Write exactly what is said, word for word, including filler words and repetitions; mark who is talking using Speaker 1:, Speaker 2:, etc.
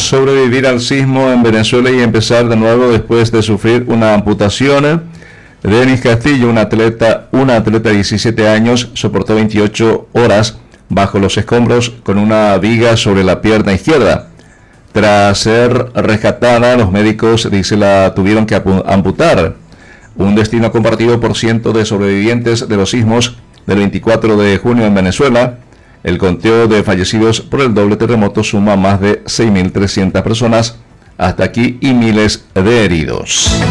Speaker 1: sobrevivir al sismo en Venezuela y empezar de nuevo después de sufrir una amputación. Denis Castillo, un atleta, una atleta de diecisiete años, soportó veintiocho horas bajo los escombros con una viga sobre la pierna izquierda. Tras ser rescatada, los médicos, dice, la tuvieron que amputar. Un destino compartido por cientos de sobrevivientes de los sismos del veinticuatro de junio en Venezuela. El conteo de fallecidos por el doble terremoto suma más de seis mil trescientas personas hasta aquí y miles de heridos.